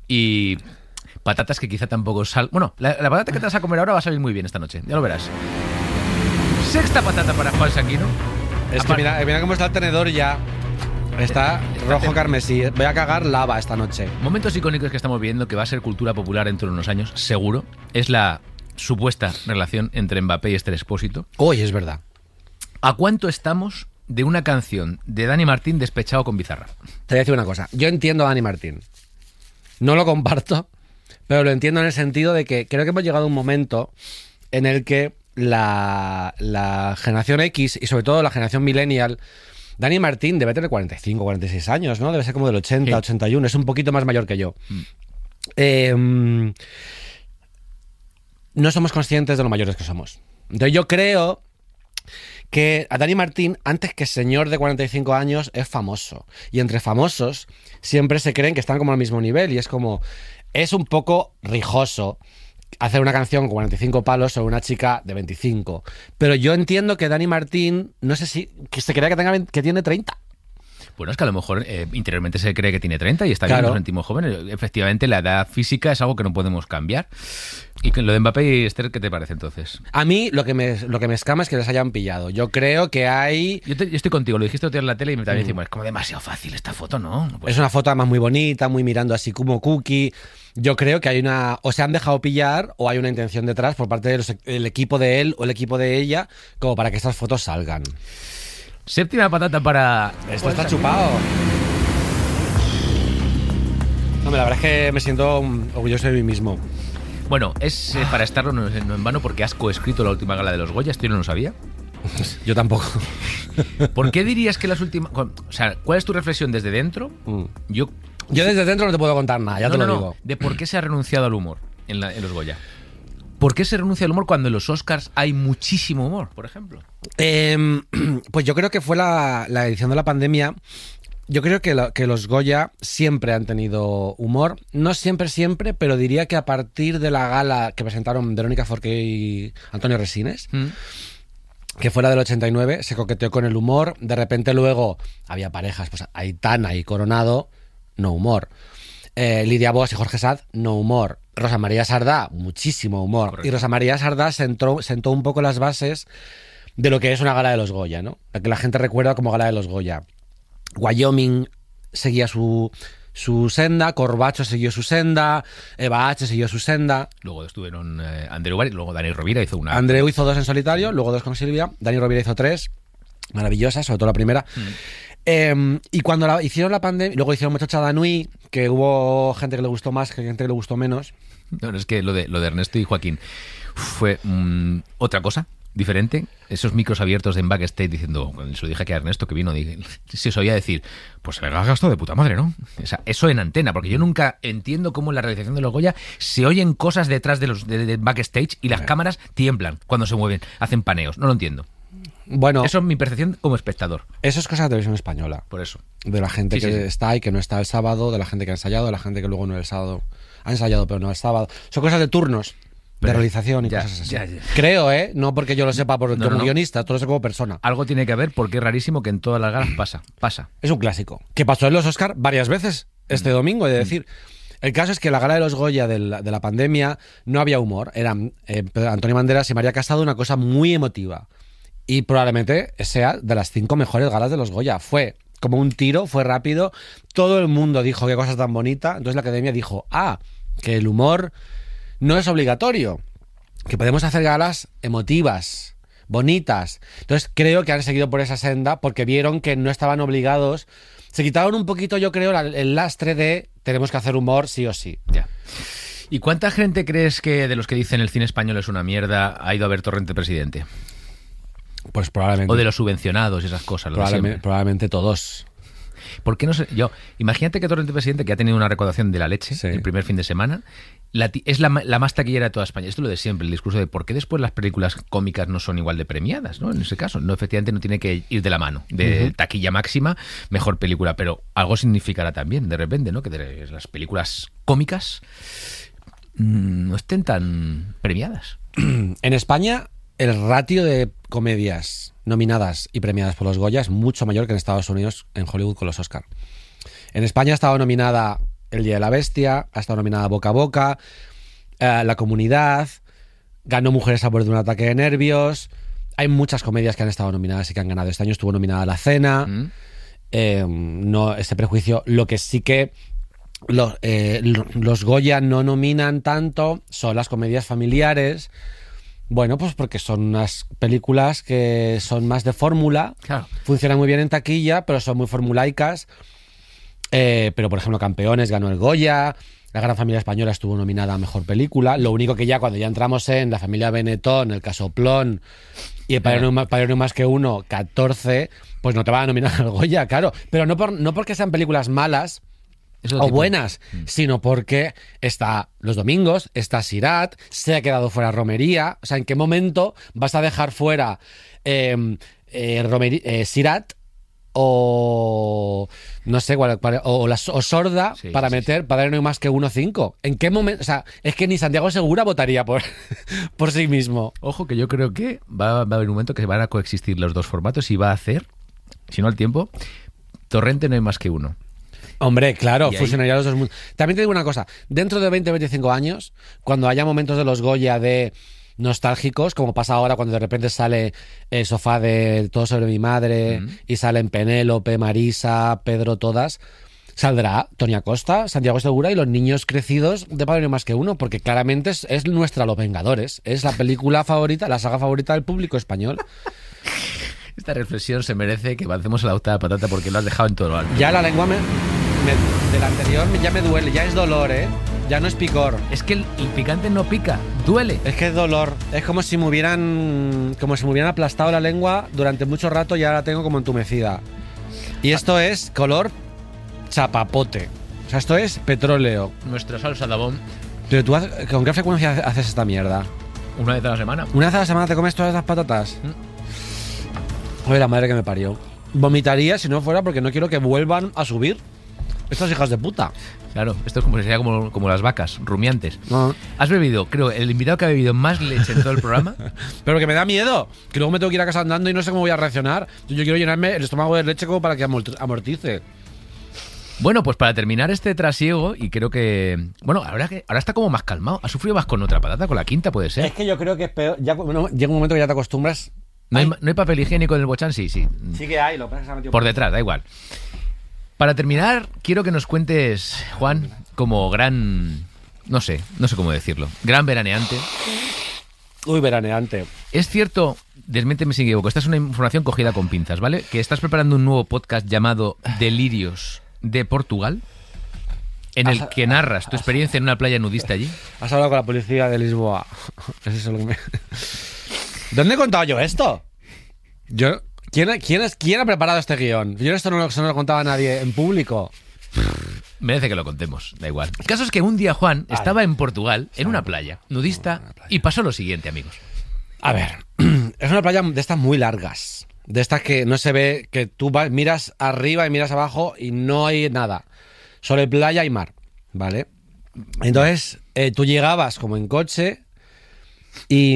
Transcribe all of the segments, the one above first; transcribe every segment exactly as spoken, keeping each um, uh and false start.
y patatas que quizá tampoco sal... Bueno, la, la patata que te vas a comer ahora va a salir muy bien esta noche, ya lo verás. Sexta patata para Juan Sanguino. Es que mira, mira cómo está el tenedor ya. Está rojo carmesí. Voy a cagar lava esta noche. Momentos icónicos que estamos viendo, que va a ser cultura popular dentro de unos años, seguro, es la supuesta relación entre Mbappé y Esther Expósito. Uy, es verdad. ¿A cuánto estamos de una canción de Dani Martín despechado con Bizarra? Te voy a decir una cosa. Yo entiendo a Dani Martín. No lo comparto, pero lo entiendo en el sentido de que creo que hemos llegado a un momento en el que la, la generación X y sobre todo la generación millennial... Dani Martín debe tener cuarenta y cinco, cuarenta y seis años, ¿no? Debe ser como del ochenta, sí. ochenta y uno. Es un poquito más mayor que yo. Mm. Eh, no somos conscientes de lo mayores que somos. Entonces yo creo que a Dani Martín, antes que señor de cuarenta y cinco años, es famoso. Y entre famosos siempre se creen que están como al mismo nivel. Y es como... Es un poco rijoso hacer una canción con cuarenta y cinco palos sobre una chica de veinticinco. Pero yo entiendo que Dani Martín, no sé si... que se crea que, tenga, que tiene treinta. Bueno, es que a lo mejor eh, interiormente se cree que tiene treinta y está bien, claro. Nos sentimos jóvenes. Efectivamente, la edad física es algo que no podemos cambiar. Y que lo de Mbappé y Esther, ¿qué te parece entonces? A mí lo que me, lo que me escama es que les hayan pillado. Yo creo que hay... Yo, te, yo estoy contigo, lo dijiste otro día en la tele y también mm. decimos, es como demasiado fácil esta foto, ¿no? no es una foto además muy bonita, muy mirando así como cookie. Yo creo que hay una... o se han dejado pillar o hay una intención detrás por parte del equipo de él o el equipo de ella como para que estas fotos salgan. Séptima patata para... Esto está chupado. No, la verdad es que me siento orgulloso de mí mismo. Bueno, es eh, para estarlo no, no en vano porque has coescrito la última gala de los Goya, esto yo no lo sabía. Yo tampoco. ¿Por qué dirías que las últimas... O sea, ¿cuál es tu reflexión desde dentro? Mm. Yo... Yo desde dentro no te puedo contar nada, ya no, te lo no, digo. No, de por qué se ha renunciado al humor en, la, en los Goya. ¿Por qué se renuncia al humor cuando en los Oscars hay muchísimo humor, por ejemplo? Eh, pues yo creo que fue la, la edición de la pandemia. Yo creo que, lo, que los Goya siempre han tenido humor. No siempre, siempre, pero diría que a partir de la gala que presentaron Verónica Forqué y Antonio Resines, ¿Mm? que fue la del ochenta y nueve, se coqueteó con el humor. De repente luego había parejas, pues Aitana y Coronado, no humor. Eh, Lidia Boas y Jorge Sad, no humor. Rosa María Sardá, muchísimo humor. Correcto. Y Rosa María Sardá sentó, sentó un poco las bases de lo que es una gala de los Goya, ¿no? La que la gente recuerda como gala de los Goya. Wyoming seguía su, su senda, Corbacho siguió su senda, Eva H siguió su senda. Luego estuvieron eh, Andreu Bar, luego Dani Rovira hizo una... Andreu hizo dos en solitario, luego dos con Silvia. Dani Rovira hizo tres, maravillosas, sobre todo la primera. Mm. Eh, y cuando la, hicieron la pandemia, luego hicieron Muchacha Danui, que hubo gente que le gustó más, que gente que le gustó menos. No, no, es que lo de, lo de Ernesto y Joaquín fue mmm, otra cosa, diferente. Esos micros abiertos en backstage diciendo, se lo dije aquí a Ernesto que vino, dije, se os oía decir, pues se me ha gastado de puta madre, ¿no? O sea, eso en antena, porque yo nunca entiendo cómo en la realización de los Goya se oyen cosas detrás de los de, de backstage y las cámaras tiemblan cuando se mueven, hacen paneos, no lo entiendo. Bueno, eso es mi percepción como espectador. Eso es cosa de televisión española. Por eso. De la gente sí, que sí, sí. está y que no está el sábado, de la gente que ha ensayado, de la gente que luego no el sábado. Ha ensayado pero no el sábado. Son cosas de turnos, pero, de realización y ya, cosas así. Ya, ya. Creo, ¿eh? No porque yo lo sepa por, no, como no. guionista, todo lo sé como persona. Algo tiene que haber porque es rarísimo que en todas las galas pasa. Pasa. Es un clásico. Que pasó en los Oscar varias veces este mm. domingo, he de decir. Mm. El caso es que en la gala de los Goya de la, de la pandemia no había humor. Eran eh, Antonio Banderas y María Casado, una cosa muy emotiva. Y probablemente sea de las cinco mejores galas de los Goya. Fue como un tiro, fue rápido. Todo el mundo dijo qué cosa tan bonita. Entonces la Academia dijo, ah, que el humor no es obligatorio. Que podemos hacer galas emotivas, bonitas. Entonces creo que han seguido por esa senda porque vieron que no estaban obligados. Se quitaron un poquito, yo creo, el lastre de tenemos que hacer humor sí o sí. Ya. ¿Y cuánta gente crees que de los que dicen el cine español es una mierda ha ido a ver Torrente Presidente? Pues probablemente. O de los subvencionados y esas cosas. Probablemente, probablemente todos. ¿Por qué no sé? Yo, imagínate que Torrente Presidente, que ha tenido una recaudación de la leche sí. el primer fin de semana, la, es la, la más taquillera de toda España. Esto es lo de siempre, el discurso de por qué después las películas cómicas no son igual de premiadas, ¿no? En ese caso, no, efectivamente no tiene que ir de la mano. De uh-huh. taquilla máxima, mejor película, pero algo significará también, de repente, ¿no? Que de, las películas cómicas mmm, no estén tan premiadas. En España, el ratio de comedias nominadas y premiadas por los Goya es mucho mayor que en Estados Unidos, en Hollywood con los Oscar. En España ha estado nominada El Día de la Bestia, ha estado nominada Boca a Boca, eh, La Comunidad, ganó Mujeres a borde de un ataque de nervios. Hay muchas comedias que han estado nominadas y que han ganado. Este año estuvo nominada La Cena. Mm. Eh, no, este prejuicio. Lo que sí que los, eh, los Goya no nominan tanto son las comedias familiares. Bueno, pues porque son unas películas que son más de fórmula. Claro. Funcionan muy bien en taquilla, pero son muy formulaicas. Eh, pero, por ejemplo, Campeones ganó el Goya. La Gran Familia Española estuvo nominada a Mejor Película. Lo único que ya cuando ya entramos en La Familia Benetton, El Casoplón y El Padre no, Padre no más que uno, catorce, pues no te van a nominar al Goya, claro. Pero no, por, no porque sean películas malas o tipo. buenas, mm. sino porque está Los Domingos, está Sirat, se ha quedado fuera Romería. O sea, ¿en qué momento vas a dejar fuera eh, eh, Romería, eh, Sirat o no sé cuál, o, la, o Sorda sí, para sí, meter sí. Padre no hay más que uno cinco? ¿En qué momento? O sea, es que ni Santiago Segura votaría por, por sí mismo. Ojo que yo creo que va, va a haber un momento que van a coexistir los dos formatos y va a hacer, si no al tiempo, Torrente no hay más que uno. Hombre, claro, fusionaría los dos mundos. También te digo una cosa, dentro de veinte o veinticinco años, cuando haya momentos de los Goya de nostálgicos, como pasa ahora cuando de repente sale el Sofá de Todo sobre mi madre, mm. y salen Penélope, Marisa, Pedro, todas, saldrá Toni Acosta, Santiago Segura y los niños crecidos de Padre no hay más que uno, porque claramente es, es nuestra Los Vengadores, es la película favorita, la saga favorita del público español. Esta reflexión se merece que avancemos a la octava patata porque lo has dejado en todo lo alto. Ya la lengua me, me, del anterior ya me duele, ya es dolor, ¿eh? Ya no es picor. Es que el, el picante no pica, duele. Es que es dolor. Es como si me hubieran como si me hubieran aplastado la lengua durante mucho rato y ahora la tengo como entumecida. Y esto ah. es color chapapote. O sea, esto es petróleo. Nuestra salsa Dabón. Pero tú, ¿con qué frecuencia haces esta mierda? Una vez a la semana. ¿Una vez a la semana te comes todas las patatas? ¿Mm? Oye, la madre que me parió. Vomitaría si no fuera porque no quiero que vuelvan a subir estas hijas de puta. Claro, esto es como, sería como, como las vacas, rumiantes. No. Has bebido, creo, el invitado que ha bebido más leche en todo el programa. Pero que me da miedo, que luego me tengo que ir a casa andando y no sé cómo voy a reaccionar. Yo quiero llenarme el estómago de leche como para que amortice. Bueno, pues para terminar este trasiego, y creo que... Bueno, ahora, que, ahora está como más calmado. ¿Ha sufrido más con otra patata? ¿Con la quinta puede ser? Es que yo creo que es peor. Ya, bueno, llega un momento que ya te acostumbras. ¿No hay, ¿No hay papel higiénico en el bochán? Sí, sí. Sí que hay, lo que pasa es que se ha metido por detrás, da igual. Para terminar, quiero que nos cuentes, Juan, como gran... No sé, no sé cómo decirlo. Gran veraneante. Uy, veraneante. Es cierto, desmiénteme si me equivoco, esta es una información cogida con pinzas, ¿vale? Que estás preparando un nuevo podcast llamado Delirios de Portugal, en el que narras tu experiencia en una playa nudista allí. Has hablado con la policía de Lisboa. Es eso lo que me... ¿Dónde he contado yo esto? Yo... ¿Quién, quién, es, ¿Quién ha preparado este guión? Yo esto no lo, no lo contaba a nadie en público. Merece que lo contemos, da igual. El caso es que un día Juan Ay. estaba en Portugal, en una playa nudista, una playa. Y pasó lo siguiente, amigos. A ver, es una playa de estas muy largas. De estas que no se ve, que tú vas, miras arriba y miras abajo y no hay nada. Solo hay playa y mar, ¿vale? Entonces, eh, tú llegabas como en coche y...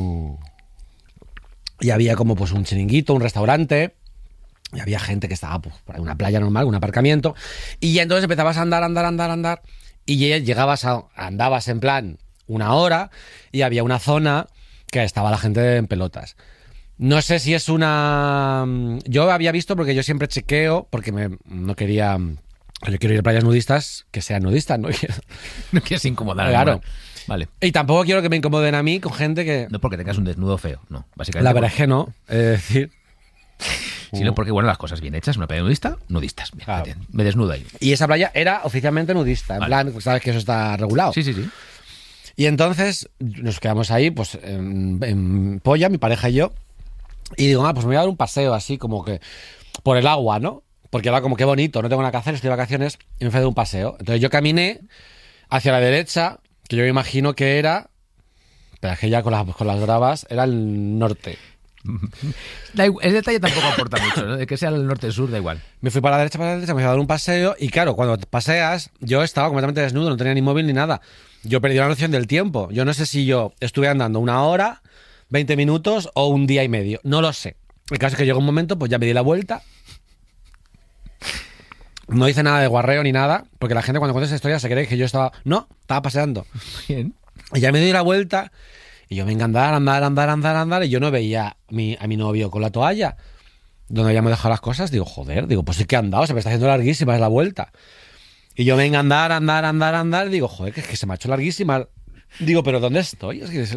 Y había como pues un chiringuito, un restaurante, y había gente que estaba pues, por una playa normal, un aparcamiento, y ya entonces empezabas a andar, andar, andar, andar, y ya llegabas a, andabas en plan una hora, y había una zona que estaba la gente en pelotas. No sé si es una... Yo había visto, porque yo siempre chequeo, porque me, no quería... Yo quiero ir a playas nudistas, que sean nudistas, ¿no? No quieres incomodar. Claro. Vale. Y tampoco quiero que me incomoden a mí con gente que... No porque tengas un desnudo feo, no, básicamente. La verdad es que no, es decir... Sino porque, bueno, las cosas bien hechas, una playa nudista, nudistas. Bien, claro. Me desnudo ahí. Y esa playa era oficialmente nudista, en vale. plan, sabes que eso está regulado. Sí, sí, sí. Y entonces nos quedamos ahí, pues, en, en polla, mi pareja y yo, y digo, ah, pues me voy a dar un paseo así, como que, por el agua, ¿no? Porque era como, qué bonito, no tengo nada que hacer, estoy de vacaciones, y me fui a dar un paseo. Entonces yo caminé hacia la derecha, que yo me imagino que era, pero es que ya con las, con las bravas, era el norte. El detalle tampoco aporta mucho, ¿no? De que sea el norte-sur, da igual. Me fui para la derecha, para la derecha, me fui a dar un paseo, y claro, cuando paseas, yo estaba completamente desnudo, no tenía ni móvil ni nada. Yo perdí la noción del tiempo. Yo no sé si yo estuve andando una hora, veinte minutos o un día y medio. No lo sé. El caso es que llegó un momento, pues ya me di la vuelta, No hice nada de guarreo ni nada, porque la gente cuando cuenta esa historia se cree que yo estaba... No, estaba paseando. Bien. Y ya me di la vuelta y yo venga a andar, andar, andar, andar, andar y yo no veía a mi, a mi novio con la toalla donde habíamos dejado las cosas. Digo, joder, digo, pues sí que he andado, se me está haciendo larguísima es la vuelta. Y yo venga a andar, andar, andar, andar y digo, joder, que es que se me ha hecho larguísima. Digo, ¿pero dónde estoy? Es que...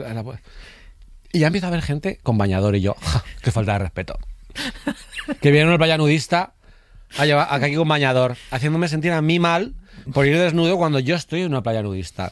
Y ya empieza a haber gente con bañador y yo, ¡ja! ¡Qué falta de respeto! Que viene una playa nudista a llevar aquí con bañador, haciéndome sentir a mí mal por ir desnudo cuando yo estoy en una playa nudista.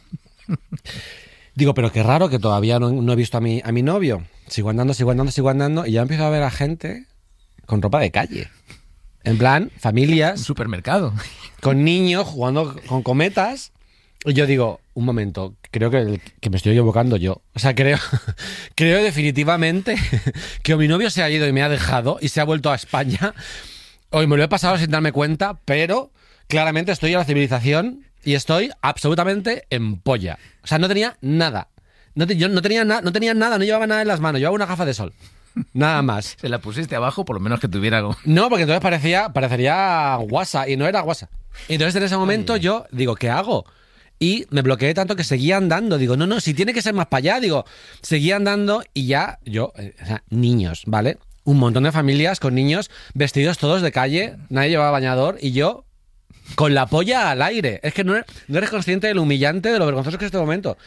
Digo, pero qué raro que todavía no, no he visto a mi, a mi novio. Sigo andando, sigo andando, sigo andando y ya empiezo a ver a gente con ropa de calle. En plan, familias. Un supermercado. Con niños jugando con cometas. Y yo digo, un momento, creo que, que me estoy equivocando yo. O sea, creo, creo definitivamente que mi novio se ha ido y me ha dejado y se ha vuelto a España. Hoy me lo he pasado sin darme cuenta, pero claramente estoy en la civilización y estoy absolutamente en polla. O sea, no tenía nada. No te, yo no tenía, na, no tenía nada, no llevaba nada en las manos. Llevaba una gafa de sol. Nada más. Se la pusiste abajo, por lo menos que tuviera algo. No, porque entonces parecía, parecería guasa y no era guasa. Entonces en ese momento Ay. yo digo, ¿qué hago? Y me bloqueé tanto que seguía andando. Digo, no, no, si tiene que ser más para allá. Digo, seguía andando y ya, yo, eh, o sea, niños, ¿vale? Un montón de familias con niños vestidos todos de calle, nadie llevaba bañador y yo con la polla al aire. Es que no eres, no eres consciente de lo humillante, de lo vergonzoso que es este momento.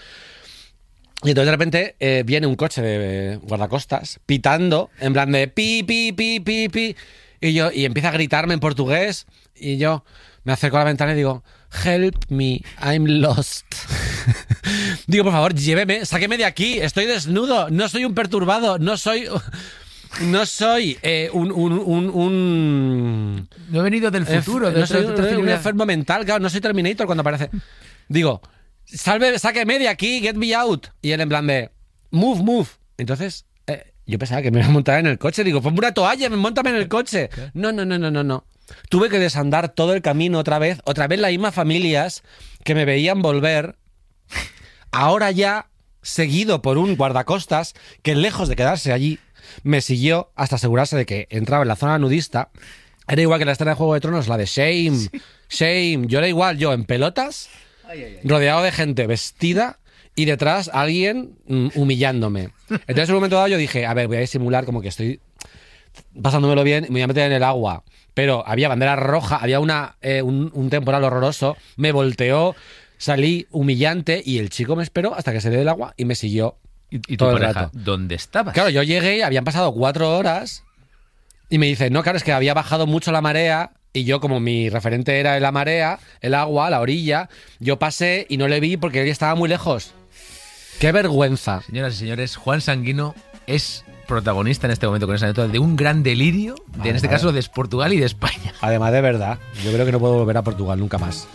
Y entonces de repente eh, viene un coche de guardacostas pitando, en plan de pi, pi, pi, pi, pi. Y yo, y empieza a gritarme en portugués y yo me acerco a la ventana y digo, help me, I'm lost. Digo, por favor, lléveme, sáqueme de aquí, estoy desnudo, no soy un perturbado, no soy... No soy eh, un, un, un, un... No he venido del futuro. No soy un, un enfermo mental, claro, no soy Terminator cuando aparece. Digo, salve, sáqueme de aquí, get me out. Y él en plan de, move, move. Entonces, eh, yo pensaba que me iba a montar en el coche. Digo, ponme una toalla, montame en el coche. No, no, no, no, no, no. Tuve que desandar todo el camino otra vez. Otra vez las mismas familias que me veían volver. Ahora ya seguido por un guardacostas que lejos de quedarse allí, me siguió hasta asegurarse de que entraba en la zona nudista. Era igual que la escena de Juego de Tronos, la de Shame, sí. Shame. Yo era igual, yo en pelotas, ay, ay, ay. rodeado de gente vestida y detrás alguien mm, humillándome. Entonces en un momento dado yo dije, a ver, voy a disimular como que estoy pasándomelo bien y me voy a meter en el agua. Pero había bandera roja, había una, eh, un, un temporal horroroso, me volteó, salí humillante y el chico me esperó hasta que salí del agua y me siguió. ¿Y, y tu todo el pareja? rato. ¿Dónde estabas? Claro, yo llegué, habían pasado cuatro horas y me dice, no, claro, es que había bajado mucho la marea y yo, como mi referente era la marea, el agua, la orilla, yo pasé y no le vi porque él estaba muy lejos. ¡Qué vergüenza! Señoras y señores, Juan Sanguino es protagonista en este momento con esa anécdota de un gran delirio, de, vale, en este vale. caso de Portugal y de España. Además, de verdad, yo creo que no puedo volver a Portugal nunca más.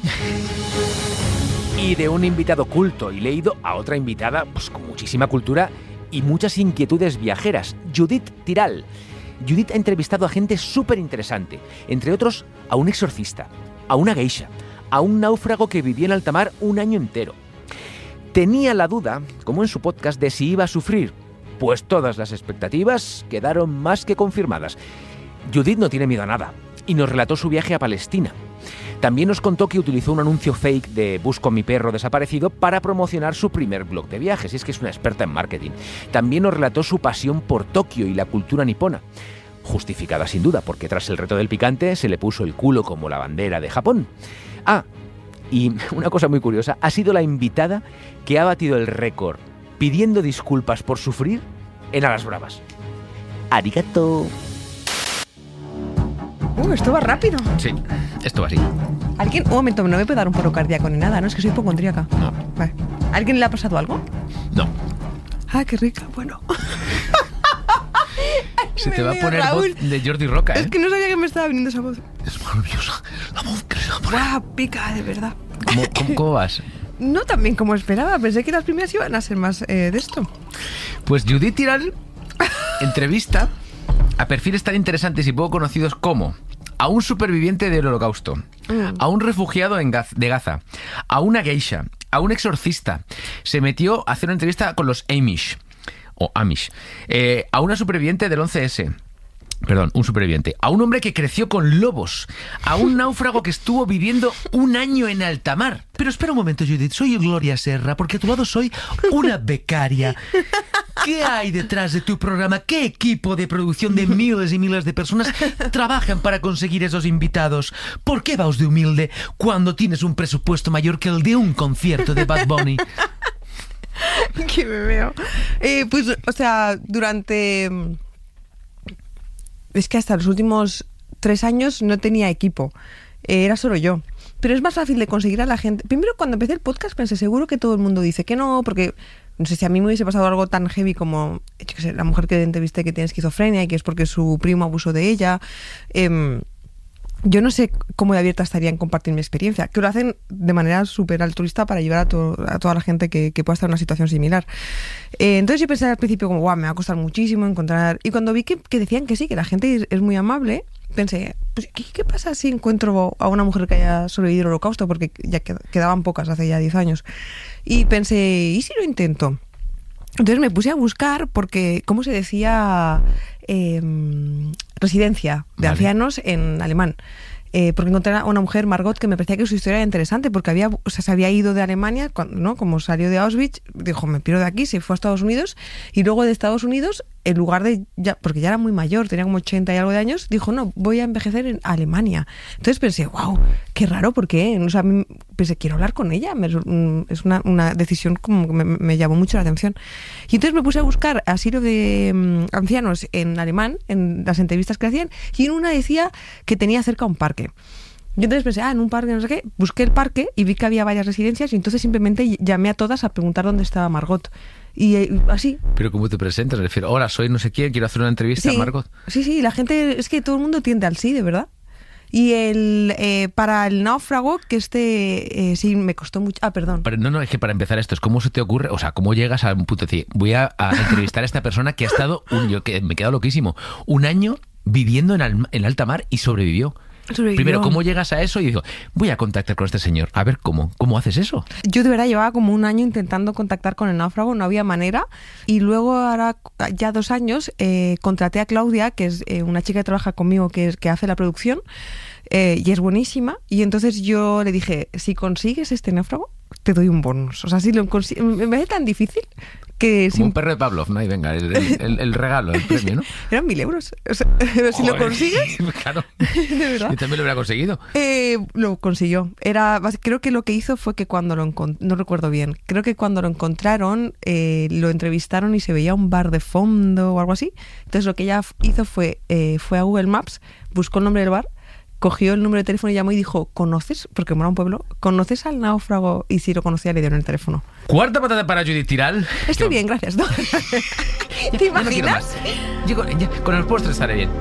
Y de un invitado culto y leído a otra invitada pues, con muchísima cultura y muchas inquietudes viajeras, Judith Tiral. Judith ha entrevistado a gente súper interesante, entre otros a un exorcista, a una geisha, a un náufrago que vivía en alta mar un año entero. Tenía la duda, como en su podcast, de si iba a sufrir, pues todas las expectativas quedaron más que confirmadas. Judith no tiene miedo a nada y nos relató su viaje a Palestina. También nos contó que utilizó un anuncio fake de Busco a mi perro desaparecido para promocionar su primer blog de viajes, y es que es una experta en marketing. También nos relató su pasión por Tokio y la cultura nipona, justificada sin duda, porque tras el reto del picante se le puso el culo como la bandera de Japón. Ah, y una cosa muy curiosa, ha sido la invitada que ha batido el récord pidiendo disculpas por sufrir en Alas Bravas. Arigato. Uh, esto va rápido. Sí, esto va así. ¿Alguien? Un momento, no me puede dar un paro cardíaco ni nada, ¿no? Es que soy hipocondríaca. No. Vale. ¿Alguien le ha pasado algo? No. Ah, qué rica, bueno. Se te va a poner voz de Jordi Roca, ¿eh? Es que no sabía que me estaba viniendo esa voz. Es maravillosa. La voz que se va a poner. ¡Guau! Pica, de verdad. ¿Cómo, cómo, cómo vas? No tan bien como esperaba. Pensé que las primeras iban a ser más eh, de esto. Pues Judith Tiral entrevista a perfiles tan interesantes y poco conocidos como a un superviviente del Holocausto, mm. a un refugiado en Gaz- de Gaza, a una geisha, a un exorcista. Se metió a hacer una entrevista con los Amish, o Amish, eh, a una superviviente del once ese. Perdón, un superviviente. A un hombre que creció con lobos. A un náufrago que estuvo viviendo un año en alta mar. Pero espera un momento, Judith. Soy Gloria Serra, porque a tu lado soy una becaria. ¿Qué hay detrás de tu programa? ¿Qué equipo de producción de miles y miles de personas trabajan para conseguir esos invitados? ¿Por qué vas de humilde cuando tienes un presupuesto mayor que el de un concierto de Bad Bunny? Que me veo. Eh, pues, o sea, durante... Es que hasta los últimos tres años no tenía equipo. Eh, era solo yo. Pero es más fácil de conseguir a la gente. Primero, cuando empecé el podcast, pensé, seguro que todo el mundo dice que no, porque no sé si a mí me hubiese pasado algo tan heavy como, yo qué sé, la mujer que entrevisté que tiene esquizofrenia y que es porque su primo abusó de ella. Eh, yo no sé cómo de abierta estaría en compartir mi experiencia, que lo hacen de manera súper altruista para ayudar a, to- a toda la gente que, que pueda estar en una situación similar. Eh, entonces yo pensé al principio como, guau, me va a costar muchísimo encontrar... Y cuando vi que, que decían que sí, que la gente es, es muy amable, pensé, pues, ¿qué, ¿qué pasa si encuentro a una mujer que haya sobrevivido al holocausto? Porque ya quedaban pocas hace ya diez años. Y pensé, ¿y si lo intento? Entonces me puse a buscar porque, ¿cómo se decía? Eh, residencia de vale. ancianos en alemán. Eh, porque encontré a una mujer, Margot, que me parecía que su historia era interesante porque había, o sea, se había ido de Alemania, cuando, ¿no? Como salió de Auschwitz, dijo, me piro de aquí, se fue a Estados Unidos y luego de Estados Unidos, en lugar de, ya, porque ya era muy mayor, tenía como ochenta y algo de años, dijo, no, voy a envejecer en Alemania. Entonces pensé, wow, qué raro, ¿por qué? O sea, pensé, quiero hablar con ella, me, es una, una decisión como que me, me llamó mucho la atención. Y entonces me puse a buscar asilo de um, ancianos en alemán, en las entrevistas que hacían, y en una decía que tenía cerca un parque. Yo entonces pensé, ah, en un parque, no sé qué, busqué el parque y vi que había varias residencias y entonces simplemente llamé a todas a preguntar dónde estaba Margot. Y eh, así. ¿Pero cómo te presentas? Me refiero, hola, soy no sé quién, quiero hacer una entrevista sí, a Margot. Sí, sí, la gente, es que todo el mundo tiende al sí, de verdad. Y el eh, para el náufrago, que este eh, sí me costó mucho. Ah, perdón. Pero no, no, es que para empezar esto, es cómo se te ocurre, o sea, cómo llegas a un punto de decir, voy a, a entrevistar a esta persona que ha estado, un, yo que me he quedado loquísimo, un año viviendo en, al, en alta mar y sobrevivió. Sobrevivió. Primero, ¿cómo llegas a eso? Y digo, voy a contactar con este señor. A ver, ¿cómo? ¿Cómo haces eso? Yo de verdad llevaba como un año intentando contactar con el náufrago, no había manera. Y luego, ahora ya dos años, eh, contraté a Claudia, que es eh, una chica que trabaja conmigo, que, es, que hace la producción, eh, y es buenísima. Y entonces yo le dije, si consigues este náufrago, te doy un bonus. O sea, si lo consigues, me parece tan difícil. Que Como sin... un perro de Pavlov, ¿no? Y venga, el, el, el regalo, el premio, ¿no? Eran mil euros. O sea, si lo consigues... Claro. De verdad. Yo también lo hubiera conseguido. Eh, lo consiguió. Era, creo que lo que hizo fue que cuando lo encontraron, no recuerdo bien, creo que cuando lo encontraron, eh, lo entrevistaron y se veía un bar de fondo o algo así. Entonces lo que ella hizo fue, eh, fue a Google Maps, buscó el nombre del bar, cogió el número de teléfono y llamó y dijo, ¿conoces? Porque era un pueblo, ¿conoces al náufrago? Y si lo conocía le dieron el teléfono. Cuarta patata para Judith Tiral. Estoy bien, gracias. ¿No? ¿Te imaginas? No Yo, ya, con el postre estaré bien.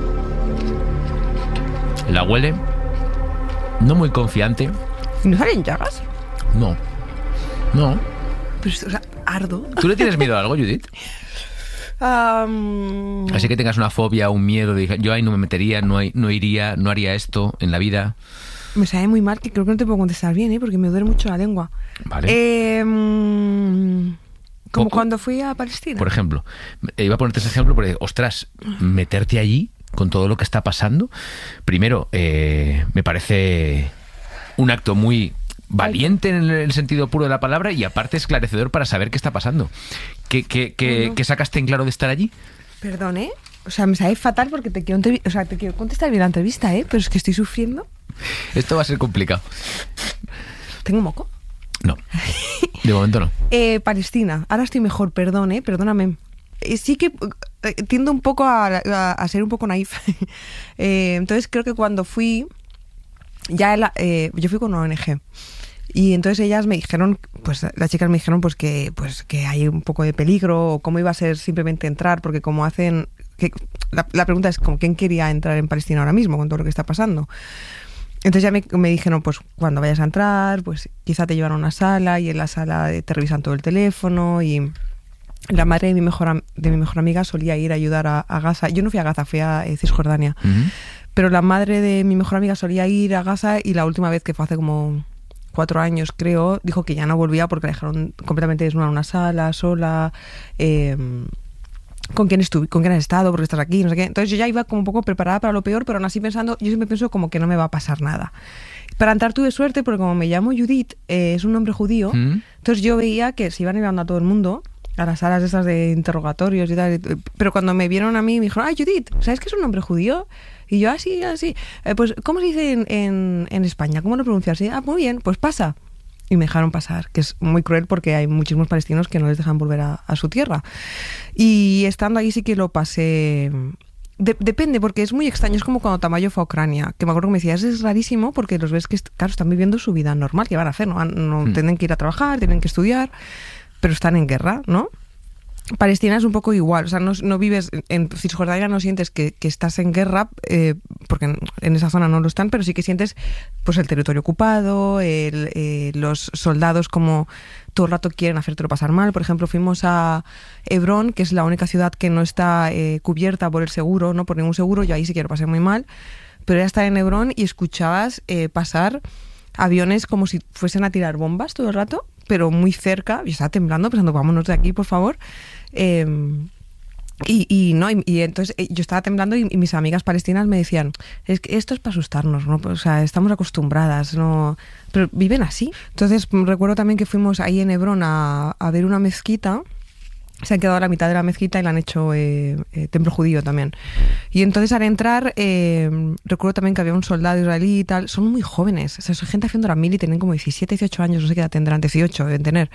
La huele, no muy confiante. ¿No salen llagas? No, no. Pero, o sea, ardo. ¿Tú le tienes miedo a algo, Judith? Um... Así que tengas una fobia, un miedo, de, yo ahí no me metería, no, hay, no iría, no haría esto en la vida. Me sabe muy mal, que creo que no te puedo contestar bien, ¿eh? Porque me duele mucho la lengua. Vale. Eh, como Poco, cuando fui a Palestina. Por ejemplo, iba a ponerte ese ejemplo porque, ostras, meterte allí con todo lo que está pasando, primero, eh, me parece un acto muy valiente en el sentido puro de la palabra y aparte esclarecedor para saber qué está pasando. ¿Qué, qué, qué, bueno. ¿qué sacaste en claro de estar allí? Perdón, ¿eh? O sea, me sabe fatal porque te quiero, entrev- o sea, te quiero contestar bien la entrevista, ¿eh? Pero es que estoy sufriendo. Esto va a ser complicado. ¿Tengo moco? No, de momento no. eh, Palestina, ahora estoy mejor, perdón, ¿eh? Perdóname. Eh, sí que eh, tiendo un poco a, a, a ser un poco naif. eh, entonces creo que cuando fui, ya la, eh, yo fui con una O N G. Y entonces ellas me dijeron, pues las chicas me dijeron pues que pues que hay un poco de peligro o cómo iba a ser simplemente entrar, porque como hacen... Que, la, la pregunta es como quién quería entrar en Palestina ahora mismo con todo lo que está pasando. Entonces ya me, me dijeron, pues cuando vayas a entrar, pues quizá te llevan a una sala y en la sala te revisan todo el teléfono. Y la madre de mi mejor, de mi mejor amiga solía ir a ayudar a, a Gaza. Yo no fui a Gaza, fui a eh, Cisjordania. Uh-huh. Pero la madre de mi mejor amiga solía ir a Gaza y la última vez, que fue hace como cuatro años creo, dijo que ya no volvía porque la dejaron completamente desnuda en una sala, sola. Eh, con quién estuve, con quién has estado, porque estás aquí, no sé qué. Entonces yo ya iba como un poco preparada para lo peor, pero aún así pensando, yo siempre pienso como que no me va a pasar nada. Para entrar tuve suerte porque como me llamo Judith, eh, es un nombre judío, ¿Mm? Entonces yo veía que se iban llevando a todo el mundo a las salas esas de interrogatorios y tal, pero cuando me vieron a mí me dijeron, ah, Judith, ¿sabes que es un nombre judío? Y yo, así, así, eh, pues ¿cómo se dice en, en, en España? ¿Cómo lo pronuncias? Ah, muy bien, pues pasa. Y me dejaron pasar, que es muy cruel porque hay muchísimos palestinos que no les dejan volver a, a su tierra. Y estando ahí sí que lo pasé... De, depende, porque es muy extraño, es como cuando Tamayo fue a Ucrania, que me acuerdo que me decías, es rarísimo porque los ves que, claro, están viviendo su vida normal, que van a hacer, no, no hmm. tienen que ir a trabajar, tienen que estudiar, pero están en guerra, ¿no? Palestina es un poco igual, o sea, no, no vives en Cisjordania, no sientes que, que estás en guerra, eh, porque en, en esa zona no lo están, pero sí que sientes pues el territorio ocupado, el, eh, los soldados como todo el rato quieren hacértelo pasar mal. Por ejemplo, fuimos a Hebrón, que es la única ciudad que no está eh, cubierta por el seguro, no por ningún seguro, yo ahí sí que lo pasé muy mal, pero ya estaba en Hebrón y escuchabas eh, pasar aviones como si fuesen a tirar bombas todo el rato, pero muy cerca. Yo estaba temblando pensando, vámonos de aquí, por favor. Eh, y, y no y, y entonces yo estaba temblando y, y mis amigas palestinas me decían, es que esto es para asustarnos, ¿no? O sea, estamos acostumbradas, ¿no? Pero viven así. Entonces recuerdo también que fuimos ahí en Hebrón a, a ver una mezquita. Se han quedado a la mitad de la mezquita y la han hecho eh, eh, templo judío también. Y entonces al entrar, eh, recuerdo también que había un soldado israelí y tal. Son muy jóvenes. O sea, son gente haciendo la mili, tienen como diecisiete, dieciocho años, no sé qué edad tendrán, dieciocho deben tener.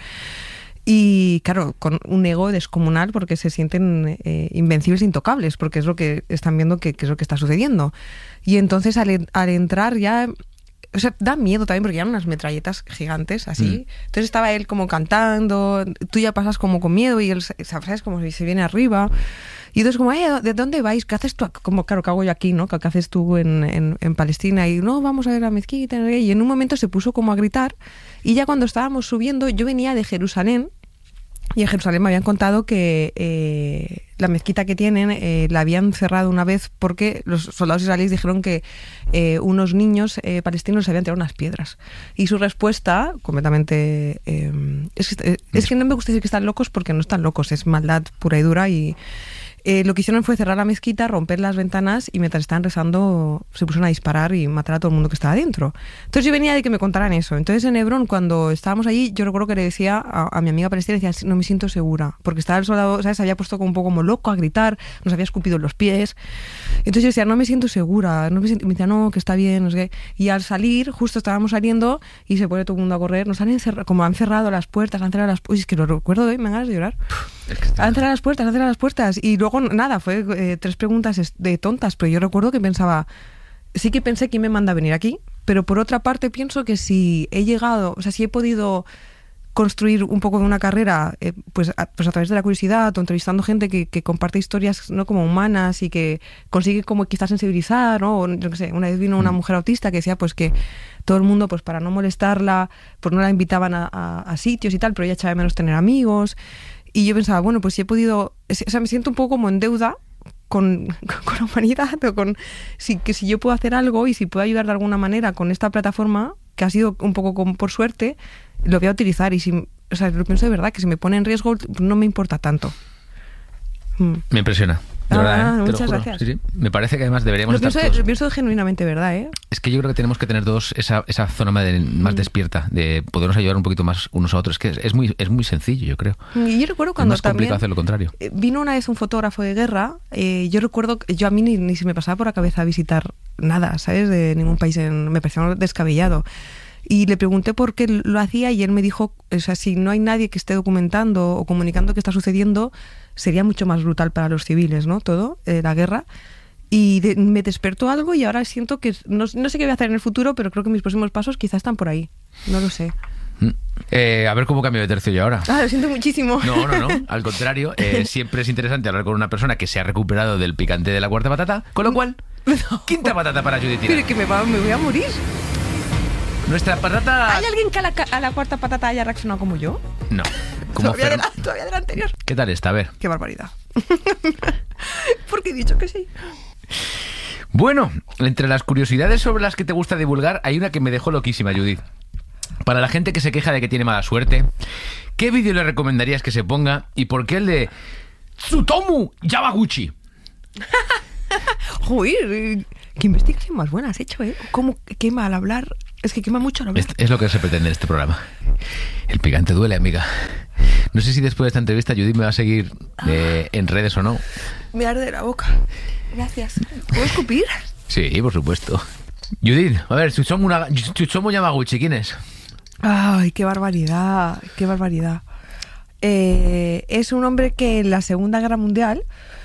Y claro, con un ego descomunal porque se sienten eh, invencibles e intocables, porque es lo que están viendo que, que es lo que está sucediendo. Y entonces al, al entrar ya... O sea, da miedo también porque eran unas metralletas gigantes así. Mm. Entonces estaba él como cantando, tú ya pasas como con miedo y él, ¿sabes? Como si se viene arriba. Y entonces como, eh, ¿de dónde vais? ¿Qué haces tú? Como, claro, ¿qué hago yo aquí, no? ¿Qué haces tú en, en, en Palestina? Y no, vamos a ver la mezquita. Y en un momento se puso como a gritar. Y ya cuando estábamos subiendo, yo venía de Jerusalén. Y en Jerusalén me habían contado que eh, la mezquita que tienen eh, la habían cerrado una vez porque los soldados israelíes dijeron que eh, unos niños eh, palestinos les habían tirado unas piedras. Y su respuesta, completamente... Eh, es, que, es que no me gusta decir que están locos porque no están locos, es maldad pura y dura. Y eh, lo que hicieron fue cerrar la mezquita, romper las ventanas y mientras estaban rezando se pusieron a disparar y matar a todo el mundo que estaba dentro. Entonces yo venía de que me contaran eso. Entonces en Hebrón, cuando estábamos allí, yo recuerdo que le decía a, a mi amiga palestina, decía, no me siento segura, porque estaba el soldado, ¿sabes? Se había puesto como un poco como loco a gritar, nos había escupido en los pies. Entonces yo decía, no me siento segura, no me siento... Y me decía, no, que está bien, no sé qué. Y al salir, justo estábamos saliendo y se pone todo el mundo a correr, nos han encerrado, como han cerrado las puertas, han cerrado las puertas, es que lo recuerdo hoy, me dan ganas de llorar. Es que está... Han cerrado las puertas, han cerrado las puertas. Y luego, nada, fue eh, tres preguntas de tontas, pero yo recuerdo que pensaba, sí que pensé quién me manda a venir aquí, pero por otra parte pienso que si he llegado, o sea, si he podido construir un poco de una carrera eh, pues, a, pues a través de la curiosidad o entrevistando gente que, que comparte historias, ¿no? Como humanas y que consigue como quizás sensibilizar, ¿no? O, yo qué sé, una vez vino una mujer autista que decía pues que todo el mundo, pues para no molestarla, pues no la invitaban a, a, a sitios y tal, pero ella echaba de menos tener amigos. Y yo pensaba, bueno, pues si he podido, o sea, me siento un poco como en deuda con, con la humanidad, o con si, que si yo puedo hacer algo y si puedo ayudar de alguna manera con esta plataforma, que ha sido un poco como por suerte, lo voy a utilizar. Y si, o sea, lo pienso de verdad, que si me pone en riesgo no me importa tanto. Mm. Me impresiona. De ah, verdad, ¿eh? Muchas gracias. Sí, sí. Me parece que además deberíamos lo estar pienso, todos... Lo pienso genuinamente verdad, ¿eh? Es que yo creo que tenemos que tener todos esa, esa zona de, más mm. despierta, de podernos ayudar un poquito más unos a otros. Es que es, es, muy, es muy sencillo, yo creo. Y yo recuerdo cuando es más complicado hacer lo contrario. Vino una vez un fotógrafo de guerra, eh, yo recuerdo, yo a mí ni, ni se me pasaba por la cabeza visitar nada, ¿sabes? De ningún país, en, me parecía descabellado. Y le pregunté por qué lo hacía y él me dijo, o sea, si no hay nadie que esté documentando o comunicando qué está sucediendo, sería mucho más brutal para los civiles, ¿no? Todo, eh, la guerra. Y de, me despertó algo y ahora siento que, no, no sé qué voy a hacer en el futuro, pero creo que mis próximos pasos quizás están por ahí. No lo sé. Eh, a ver cómo cambio de tercio yo ahora. Ah, lo siento muchísimo. No, no, no. Al contrario, eh, siempre es interesante hablar con una persona que se ha recuperado del picante de la cuarta patata. Con lo cual, no. Quinta patata para Judith Tiral. Pero que me, va, me voy a morir. Nuestra patata... ¿Hay alguien que a la, a la cuarta patata haya reaccionado como yo? No. Como todavía, de la, todavía de la anterior. ¿Qué tal está? A ver. Qué barbaridad. Porque he dicho que sí. Bueno, entre las curiosidades sobre las que te gusta divulgar, hay una que me dejó loquísima, Judith. Para la gente que se queja de que tiene mala suerte, ¿qué vídeo le recomendarías que se ponga y por qué el de Tsutomu Yamaguchi. Joder, qué investigación más buena has hecho, ¿eh? ¿Cómo quema al hablar? Es que quema mucho al hablar. Es, es lo que se pretende en este programa. El picante duele, amiga. No sé si después de esta entrevista Judith me va a seguir eh, en redes o no. Me arde la boca. Gracias. ¿Puedo escupir? Sí, por supuesto. Judith, a ver, Tsutomu, Tsutomu Yamaguchi, ¿quién es? Ay, qué barbaridad, qué barbaridad. Eh, es un hombre que en la Segunda Guerra Mundial...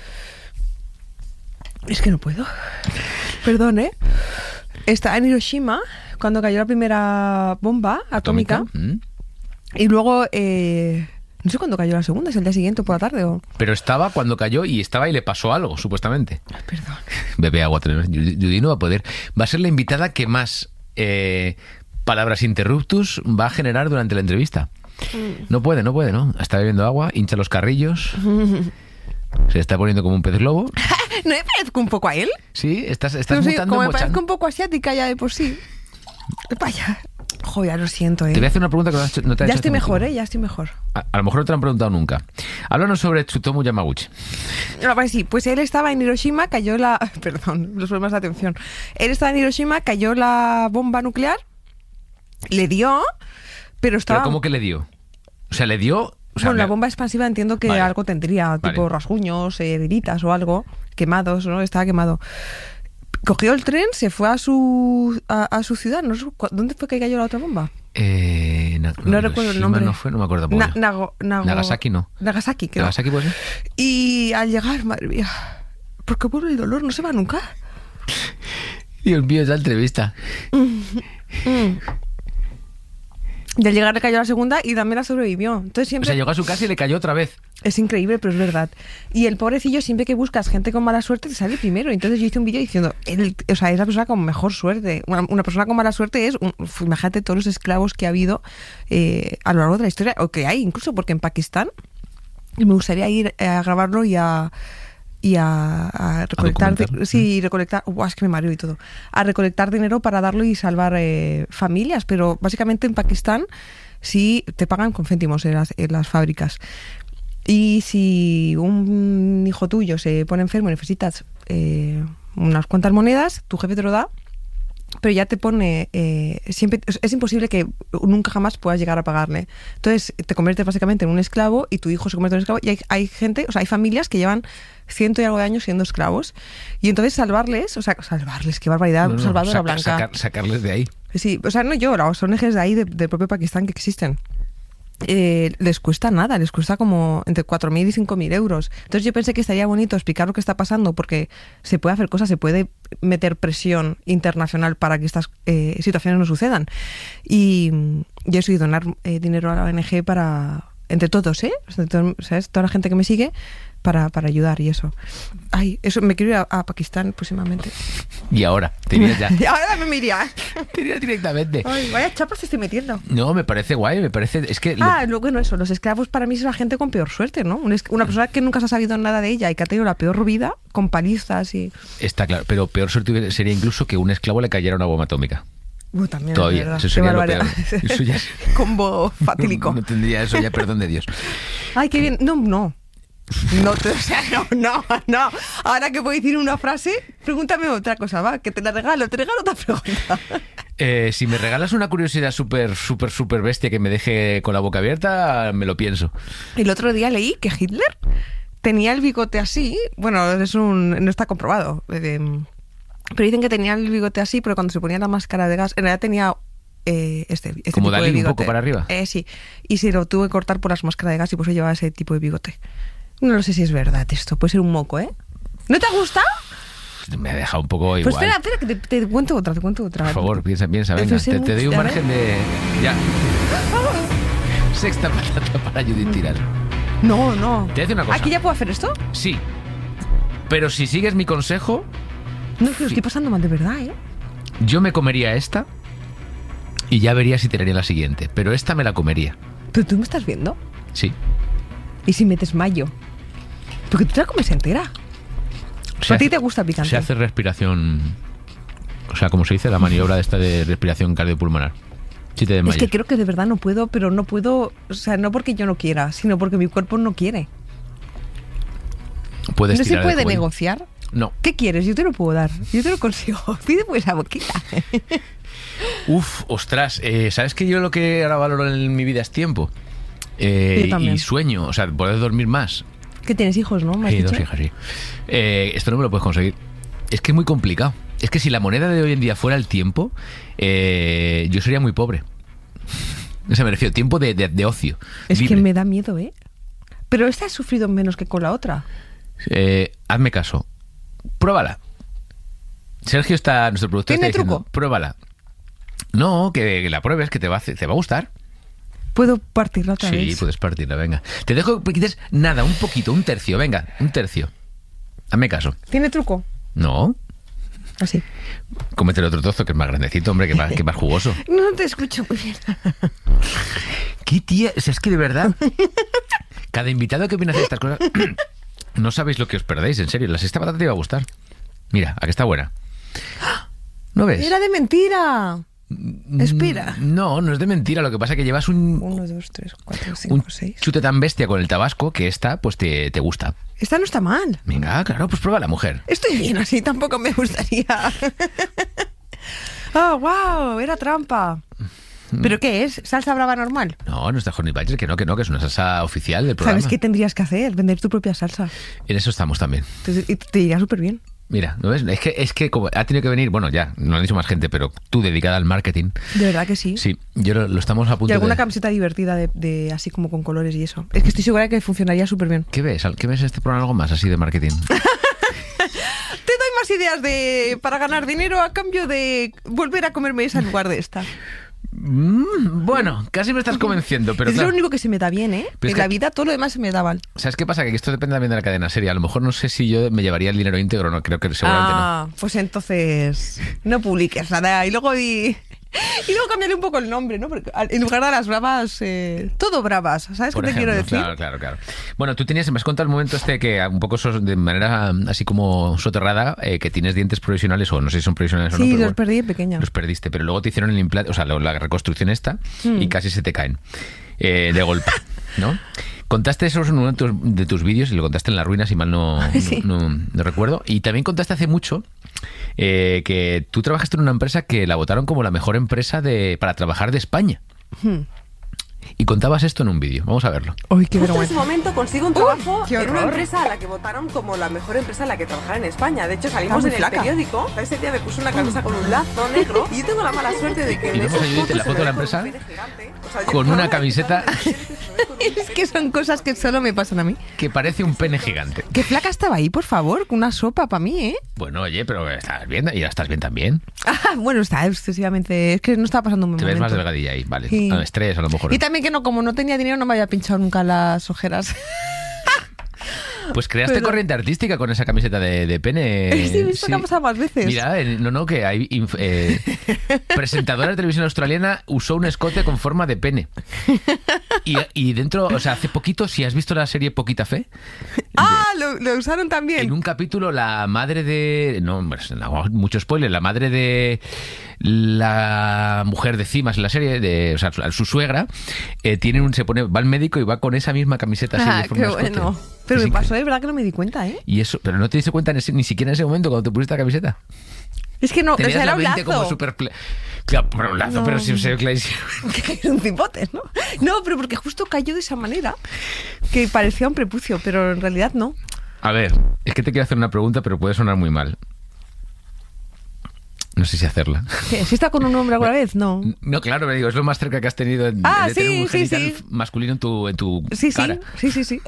Es que no puedo. Perdón, ¿eh? Está en Hiroshima cuando cayó la primera bomba atómica. ¿Atómica? ¿Mm? Y luego... Eh, no sé cuándo cayó la segunda, es el día siguiente o por la tarde o... Pero estaba cuando cayó y estaba y le pasó algo, supuestamente. Ay, perdón. Bebe agua. Judith no va a poder. Va a ser la invitada que más eh, palabras interruptus va a generar durante la entrevista. No puede, no puede, ¿no? Está bebiendo agua, hincha los carrillos. Se está poniendo como un pez globo. ¿No me parezco un poco a él? Sí, estás, estás No sé, mutando, como me mochando. parezco un poco asiática ya de por sí. Vaya. Joder, ya lo siento, ¿eh? Te voy a hacer una pregunta que no, has, no te ha Ya hecho estoy hace mejor, mucho. ¿eh? Ya estoy mejor. A, a lo mejor no te lo han preguntado nunca. Háblanos sobre Tsutomu Yamaguchi. No, pues sí, pues él estaba en Hiroshima, cayó la... Perdón, los problemas de atención. Él estaba en Hiroshima, cayó la bomba nuclear, le dio, pero estaba... ¿Pero cómo que le dio? O sea, le dio... O sea, bueno, la me- bomba expansiva entiendo que Vale. algo tendría, Vale. tipo rasguños, eh, heridas o algo, quemados, ¿no? Estaba quemado. Cogió el tren, se fue a su a, a su ciudad. No sé, cu- ¿dónde fue que cayó la otra bomba? Eh, na- No recuerdo el Hiroshima nombre. No fue, no me acuerdo. Na- pollo. Nago- Nago- Nagasaki no. Nagasaki, creo. ¿Nagasaki puede ser? Y al llegar, madre mía, ¿por qué vuelve el dolor? ¿No se va nunca? Dios mío, esa entrevista. Mm. Y al llegar le cayó la segunda y también la sobrevivió. Entonces O siempre... sea, llegó a su casa y le cayó otra vez. Es increíble, pero es verdad. Y el pobrecillo, siempre que buscas gente con mala suerte, te sale primero. Entonces yo hice un vídeo diciendo, él, o sea, es la persona con mejor suerte. Una, una persona con mala suerte es, un, imagínate todos los esclavos que ha habido eh, a lo largo de la historia, o que hay incluso, porque en Pakistán, y me gustaría ir a grabarlo y a... y a, a recolectar, documentar. sí, recolectar, uah, es que me mareo y todo, a recolectar dinero para darlo y salvar eh, familias, pero básicamente en Pakistán sí te pagan con céntimos en las, en las fábricas. Y si un hijo tuyo se pone enfermo y necesitas eh, unas cuantas monedas, tu jefe te lo da, pero ya te pone eh, siempre es, es imposible que nunca jamás puedas llegar a pagarle. Entonces te conviertes básicamente en un esclavo y tu hijo se convierte en un esclavo y hay, hay gente, o sea, hay familias que llevan ciento y algo de años siendo esclavos y entonces salvarles, o sea, salvarles, qué barbaridad, No, no, Salvadora saca- Blanca. sacar- sacarles de ahí. Sí, o sea, no yo, las O N Ges de ahí, de- del propio Pakistán que existen. Eh, les cuesta nada, les cuesta como entre cuatro mil y cinco mil euros. Entonces yo pensé que estaría bonito explicar lo que está pasando porque se puede hacer cosas, se puede meter presión internacional para que estas eh, situaciones no sucedan. Y, y eso, y donar eh, dinero a la O N G para, entre todos, ¿eh? ¿Sabes? Toda la gente que me sigue para, para ayudar y eso. Ay, eso, me quiero ir a, a Pakistán próximamente. Y ahora, te irías ya. Y ahora me iría. Te irías directamente. Ay, vaya chapas te estoy metiendo. No, me parece guay, me parece... Es que... lo- Ah, lo bueno, eso, los esclavos para mí es la gente con peor suerte, ¿no? Un es- Una persona que nunca se ha sabido nada de ella y que ha tenido la peor vida con palizas y... Está claro, pero peor suerte hubiera- sería incluso que un esclavo le cayera una bomba atómica. Uh, también es Todavía, verdad. eso Qué sería lo barbaridad. peor. Eso ya es- Combo fatílico. No, no tendría eso ya, perdón de Dios. Ay, qué bien. No, no. No, te- o sea, no, no, no. Ahora que puedo decir una frase, pregúntame otra cosa, va, que te la regalo, te regalo otra pregunta. Eh, si me regalas una curiosidad súper, súper, súper bestia que me deje con la boca abierta, me lo pienso. El otro día leí que Hitler tenía el bigote así, bueno, es un, no está comprobado, eh, pero dicen que tenía el bigote así, pero cuando se ponía la máscara de gas, en realidad tenía eh, este, este Como tipo de Dalí, un bigote. poco para arriba. Eh, sí, y se lo tuvo que cortar por las máscaras de gas y por eso llevaba ese tipo de bigote. No lo sé si es verdad esto, puede ser un moco, ¿eh? ¿No te ha gustado? Me ha dejado un poco igual. Pues espera, espera, que te, te cuento otra, te cuento otra. Por favor, piensa, piensa, venga. Entonces, Te, te doy un a ver. margen de... Ya. Sexta patata para Judith Tiral. No, no. Te voy a decir una cosa. ¿Aquí ya puedo hacer esto? Sí. Pero si sigues mi consejo, No, es que lo estoy pasando mal de verdad, ¿eh? yo me comería esta y ya vería si tiraría la siguiente. Pero esta me la comería. Pero tú me estás viendo. Sí. ¿Y si me desmayo? Porque tú te la comes entera. Se ¿A ti hace- te gusta el picante? Se hace respiración... O sea, como se dice, la maniobra de esta de respiración cardiopulmonar. Si te Es desmayas. que creo que de verdad no puedo, pero no puedo, o sea, no porque yo no quiera, sino porque mi cuerpo no quiere. puedes ¿No se tirar de puede cuello. negociar? No. ¿Qué quieres? Yo te lo puedo dar. Yo te lo consigo. Pide pues a boquita. Uf, ostras, eh, ¿sabes que yo lo que ahora valoro en mi vida es tiempo? Eh, Yo también. y sueño, o sea, poder dormir más. Que tienes hijos, ¿no? ¿Me has Sí, dicho? dos hijas, sí. Eh, esto no me lo puedes conseguir. Es que es muy complicado. Es que si la moneda de hoy en día fuera el tiempo, eh, yo sería muy pobre. O sea, me refiero, tiempo de, de, de ocio. Es libre. que me da miedo, ¿eh? Pero esta has sufrido menos que con la otra. Eh, hazme caso. Pruébala. Sergio está, nuestro productor ¿Tiene está diciendo, truco? pruébala. No, que, que la pruebes, que te va, a hacer- te va a gustar. ¿Puedo partirla otra Sí, vez? puedes partirla, venga. Te dejo que quites nada, un poquito, un tercio, venga, un tercio. Hazme caso. ¿Tiene truco? No, Así. cómete el otro trozo que es más grandecito, hombre, que más, que más jugoso. No te escucho muy bien. ¿Qué tía? O sea, es que de verdad, cada invitado que viene a hacer estas cosas, no sabéis lo que os perdéis, en serio. La sexta patata te iba a gustar. Mira, aquí está buena. ¿No ves? Era de mentira. Espera. No, no es de mentira. Lo que pasa es que llevas un, Uno, dos, tres, cuatro, cinco, un seis. chute tan bestia con el tabasco que esta, pues te, te gusta. Esta no está mal. Venga, claro, pues prueba la mujer. Estoy bien así, tampoco me gustaría. Oh, wow, era trampa. ¿Pero qué es? ¿Salsa brava normal? No, no está Honey Badger, que no, que no, que es una salsa oficial del programa. ¿Sabes qué tendrías que hacer? Vender tu propia salsa. En eso estamos también. Te, y te iría súper bien. Mira, ¿no ves? Es que, es que como ha tenido que venir, bueno, ya, no lo han dicho más gente, pero tú dedicada al marketing. De verdad que sí. Sí, yo lo, lo estamos a punto Y alguna de... camiseta divertida de, de así como con colores y eso. Es que estoy segura que funcionaría súper bien. ¿Qué ves? ¿Qué ves en este programa? Algo más así de marketing. Te doy más ideas de para ganar dinero a cambio de volver a comerme esa en lugar de esta. Mm, bueno, casi me estás convenciendo, pero es claro. lo único que se me da bien, ¿eh? Pero es En que- la vida todo lo demás se me da mal. ¿Sabes qué pasa? Que esto depende también de la cadena serie. A lo mejor no sé si yo me llevaría el dinero íntegro, no creo que seguramente ah, pues entonces no publiques nada y luego di... Y luego cambiarle un poco el nombre, ¿no? Porque al- en lugar de las bravas, eh, todo bravas. ¿Sabes Por qué te ejemplo, quiero decir? Claro, claro, claro. Bueno, tú tenías, me has contado el momento este que un poco sos- de manera así como soterrada, eh, que tienes dientes provisionales, o no sé si son provisionales o no. Sí, pero los bueno, perdí de pequeña. Los perdiste, pero luego te hicieron el implante, o sea, lo- la reconstrucción esta, Mm. y casi se te caen eh, de golpe, ¿no? Contaste eso en uno de tus, de tus vídeos y lo contaste en La Ruina, si mal no, Sí. no, no- no recuerdo. Y también contaste hace mucho eh, que tú trabajaste en una empresa que la votaron como la mejor empresa de, para trabajar de España. Hmm. Y contabas esto en un vídeo. Vamos a verlo. Uy, qué Justo en ese vergüenza. momento consigo un trabajo qué en una horror. empresa a la que votaron como la mejor empresa en la que trabajar en España. De hecho, salimos muy en el flaca. periódico. Ese día me puse una camisa con un lazo negro y yo tengo la mala suerte de que Y en vemos esas a Judith en la fotos foto de la se me ve empresa con un pene gigante. O sea, yo con estaba una en camiseta Es que son cosas que solo me pasan a mí. que parece un pene gigante. Qué flaca estaba ahí, por favor. Una sopa para mí, ¿eh? Bueno, oye, pero estás bien y ya estás bien también. Ah, bueno, está excesivamente... Es que no estaba pasando un buen Te ves más momento. delgadilla ahí, vale. Sí. Ah, estrés a lo mejor. Y también que no, como no tenía dinero, no me había pinchado nunca las ojeras. Pues creaste Pero- corriente artística con esa camiseta de, de pene. Sí, esto que ha pasado más veces. Mira, eh, no, no, que hay inf- eh, presentadora de televisión australiana usó un escote con forma de pene. Y, y dentro, o sea, hace poquito, si has visto la serie Poquita Fe, Ah, lo, lo usaron también. en un capítulo la madre de... No, hombre, no, mucho spoiler. La madre de la mujer de Cimas en la serie, de, o sea, su, su suegra, eh, tiene un, se pone, va al médico y va con esa misma camiseta así Ah, de forma qué de escote. bueno. Pero Es me pasó, increíble. de verdad que no me di cuenta, ¿eh? Y eso, pero no te diste cuenta en ese- ni siquiera en ese momento cuando te pusiste la camiseta. Es que no, o Tenías sea, era la un mente lazo. como súper... ple- Claro, pero un lazo, No. pero si se ve clarísimo. Que es un cipote, ¿no? No, pero porque justo cayó de esa manera que parecía un prepucio, pero en realidad no. A ver, es que te quiero hacer una pregunta, pero puede sonar muy mal. No sé si hacerla. ¿Qué? ¿Si está con un hombre alguna vez? No. No, claro, me digo, es lo más cerca que has tenido de, Ah, de tener sí, un sí, genital sí. masculino en tu, en tu Sí, sí, cara. sí, sí, sí.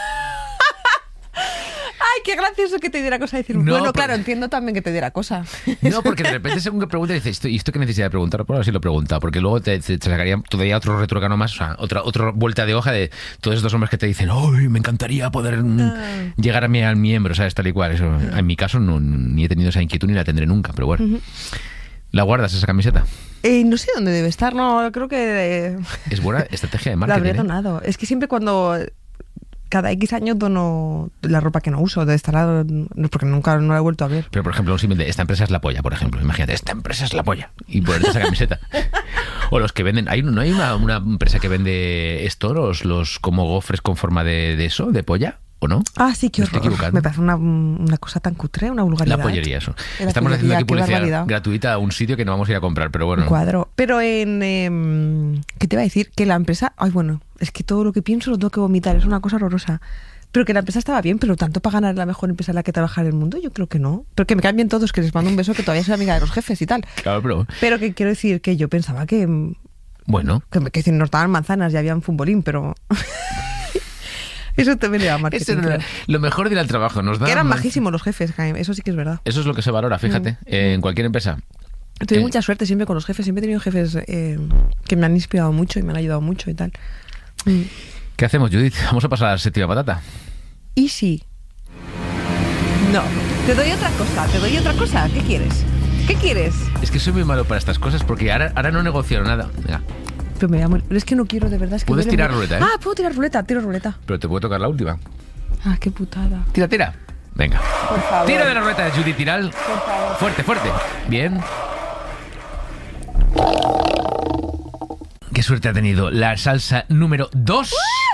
Ay, qué gracioso que te diera cosa decir. No, bueno, pero- claro, entiendo también que te diera cosa. No, porque de repente según que preguntas dices, ¿esto, ¿y esto qué necesidad de preguntar? Por ahora sí lo pregunta, porque luego te, te, te sacaría todavía otro retrocano más, o sea, otra, otra vuelta de hoja de todos estos hombres que te dicen, ¡ay, me encantaría poder mm, Ah. llegar a mi, al miembro, ¿sabes? Tal y cual. Eso, en mi caso no, ni he tenido esa inquietud ni la tendré nunca, pero bueno. ¿La guardas esa camiseta? Eh, no sé dónde debe estar, no, creo que eh, Es buena estrategia de la marketing. habría ¿eh? donado. Es que siempre cuando cada X años dono la ropa que no uso, debe estar, no, porque nunca no la he vuelto a ver. Pero, por ejemplo, un símil de esta empresa es la polla, por ejemplo. Imagínate, esta empresa es la polla. Y ponerte esa camiseta. O los que venden... ¿hay, ¿No hay una, una empresa que vende esto, los, los como gofres con forma de, de eso, de polla? ¿o no? Ah, sí, qué ¿Me estoy horror. equivocando? Me parece una, una cosa tan cutre, una vulgaridad. La pollería, eso. La Estamos pollería, haciendo aquí qué publicidad barbaridad. gratuita a un sitio que no vamos a ir a comprar, pero bueno. Un cuadro. Pero en... Eh, ¿qué te iba a decir? Que la empresa... Ay, bueno, es que todo lo que pienso lo tengo que vomitar. Es una cosa horrorosa. Pero que la empresa estaba bien, pero tanto para ganar la mejor empresa en la que trabajar en el mundo, yo creo que no. Pero que me caen bien todos, que les mando un beso, que todavía soy amiga de los jefes y tal. Claro, pero... Pero que quiero decir que yo pensaba que... Bueno. Que, que, que nos daban manzanas y había un futbolín, pero... Eso también era marketing. Eso era lo mejor de ir al trabajo. Nos que eran más... majísimos los jefes, Jaime. Eso sí que es verdad. Eso es lo que se valora, fíjate, mm. eh, en cualquier empresa. Tuve eh... mucha suerte siempre con los jefes. Siempre he tenido jefes eh, que me han inspirado mucho y me han ayudado mucho y tal. Mm. ¿Qué hacemos, Judith? Vamos a pasar a la séptima patata. ¿Y sí? No. Te doy otra cosa, te doy otra cosa. ¿Qué quieres? ¿Qué quieres? Es que soy muy malo para estas cosas porque ahora, ahora no negociaron nada. Venga. Pero me voy a morir. Es que no quiero, de verdad. Es que Puedes tirar muy... ruleta, ¿eh? Ah, puedo tirar ruleta, tiro ruleta. Pero te puede tocar la última. Ah, qué putada. Tira, tira. Venga. Por favor. Tira de la ruleta de Judith Tiral. Por favor. Fuerte, fuerte. Bien. Qué suerte ha tenido la salsa número dos.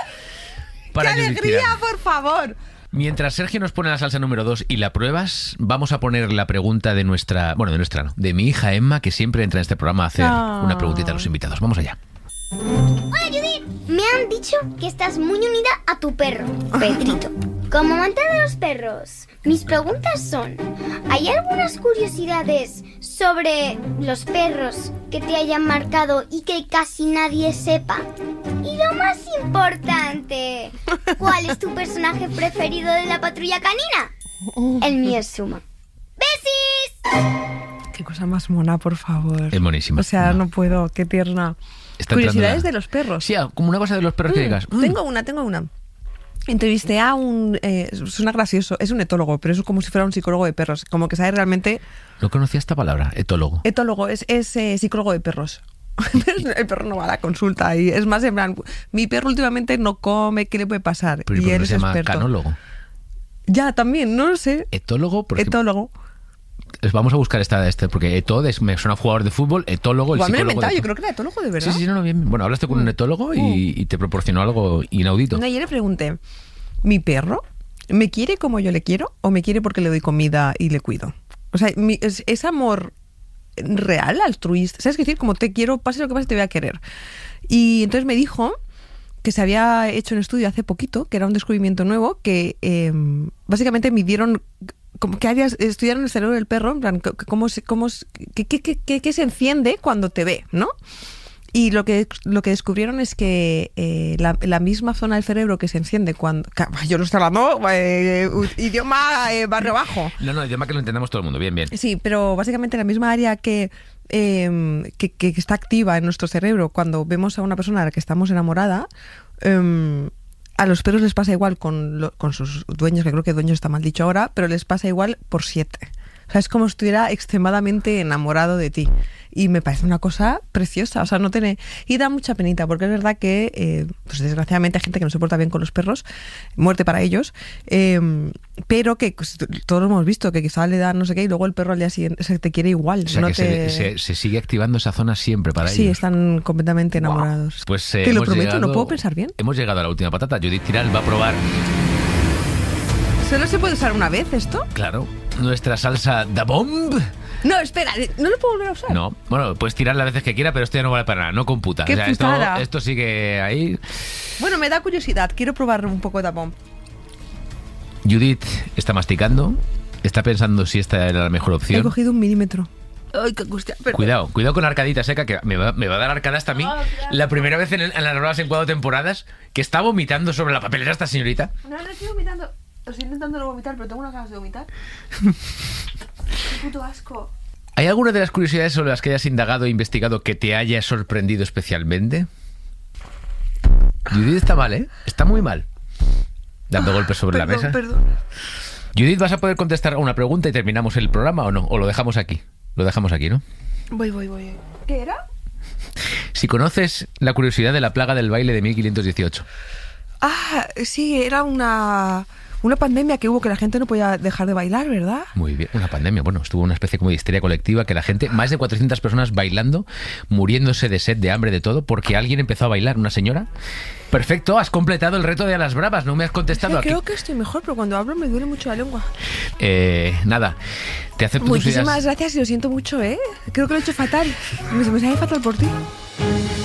Para ¡Qué Judith alegría, Tiral. por favor! Mientras Sergio nos pone la salsa número dos y la pruebas, vamos a poner la pregunta de nuestra... Bueno, de nuestra no. De mi hija Emma, que siempre entra en este programa a hacer oh. una preguntita a los invitados. Vamos allá. Hola, Judith. Me han dicho que estás muy unida a tu perro, Pedrito. Como amante de los perros, mis preguntas son... ¿Hay algunas curiosidades sobre los perros que te hayan marcado y que casi nadie sepa? Y lo más importante, ¿cuál es tu personaje preferido de la patrulla canina? El mío es Suma. ¡Besis! Qué cosa más mona, por favor. Es monísima. O sea, no, no puedo, qué tierna. Está Curiosidades la... de los perros. Sí, como una cosa de los perros mm, que digas. Mm. Tengo una, tengo una. Entrevisté a un... Eh, suena gracioso, es un etólogo, pero es como si fuera un psicólogo de perros. Como que sabe realmente... No conocía esta palabra, etólogo. Etólogo, es, es eh, psicólogo de perros. El perro no va a la consulta y es más en plan, mi perro últimamente no come, ¿qué le puede pasar? Pero y él no es se llama experto. canólogo. Ya, también, no lo sé. Etólogo, porque... Etólogo. Vamos a buscar esta, este, porque etod es, me suena jugador de fútbol, etólogo, el Igual me lo he psicólogo. inventado, de... yo creo que era etólogo de verdad. Sí, sí, no, no, bien. Bueno, hablaste con un etólogo y, Uh. y te proporcionó algo inaudito. No, yo le pregunté, ¿mi perro me quiere como yo le quiero o me quiere porque le doy comida y le cuido? O sea, mi, es, es amor real, altruista. ¿Sabes qué decir? Como te quiero, pase lo que pase, te voy a querer. Y entonces me dijo que se había hecho un estudio hace poquito, que era un descubrimiento nuevo, que eh, básicamente midieron como que áreas, estudiaron el cerebro del perro, en plan, cómo, cómo, qué, qué, qué, qué se enciende cuando te ve, ¿no? Y lo que, lo que descubrieron es que eh, la, la misma zona del cerebro que se enciende cuando... Yo lo estoy hablando eh, idioma eh, barrio bajo. No, no, idioma que lo entendamos todo el mundo, bien, bien. Sí, pero básicamente la misma área que, eh, que, que está activa en nuestro cerebro cuando vemos a una persona a la que estamos enamorada, eh, a los perros les pasa igual con, lo, con sus dueños, que creo que dueños está mal dicho ahora, pero les pasa igual por siete. O sea, es como si estuviera extremadamente enamorado de ti. Y me parece una cosa preciosa. O sea, no tiene... Y da mucha penita, porque es verdad que, eh, pues desgraciadamente hay gente que no se porta bien con los perros, muerte para ellos, eh, pero que pues, todos lo hemos visto, que quizá le dan no sé qué y luego el perro al día siguiente se te quiere igual. O sea, no que te... se, se, se sigue activando esa zona siempre para sí, ellos. Sí, están completamente enamorados. Wow. Pues eh, te lo hemos prometo, llegado, no puedo pensar bien. Hemos llegado a la última patata. Judith Tiral va a probar... ¿Solo se puede usar una vez esto? Claro, nuestra salsa da bomb. No, espera, ¿no lo puedo volver a usar? No, bueno, puedes tirar las veces que quiera, pero esto ya no vale para nada, no computa. ¡Qué o sea, esto, putada! esto sigue ahí. Bueno, me da curiosidad, quiero probar un poco de bomb. Judith está masticando, está pensando si esta era la mejor opción. He cogido un milímetro. Ay, qué angustia. Pero... Cuidado, cuidado con la arcadita seca, que me va, me va a dar arcada hasta a mí. Oh, claro. La primera vez en, el, en las nuevas en cuatro temporadas que está vomitando sobre la papelera esta señorita. No, no estoy vomitando. Estoy intentando no vomitar, pero tengo unas ganas de vomitar. Qué puto asco. ¿Hay alguna de las curiosidades sobre las que hayas indagado e investigado que te haya sorprendido especialmente? Judith está mal, ¿eh? Está muy mal. Dando golpes sobre perdón, la mesa. Perdón. Judith, ¿vas a poder contestar a una pregunta y terminamos el programa o no? ¿O lo dejamos aquí? Lo dejamos aquí, ¿no? Voy, voy, voy. ¿Qué era? Si conoces la curiosidad de la plaga del baile de mil quinientos dieciocho. Ah, sí, era una... Una pandemia que hubo que la gente no podía dejar de bailar, ¿verdad? Muy bien, una pandemia. Bueno, estuvo una especie como de histeria colectiva que la gente, más de cuatrocientas personas bailando, muriéndose de sed, de hambre, de todo, porque alguien empezó a bailar, una señora. Perfecto, has completado el reto de a las bravas, no me has contestado es que aquí. Creo que estoy mejor, pero cuando hablo me duele mucho la lengua. Eh, nada, te acepto tus ideas. Muchísimas gracias y lo siento mucho, ¿eh? Creo que lo he hecho fatal. Me, me sale fatal por ti.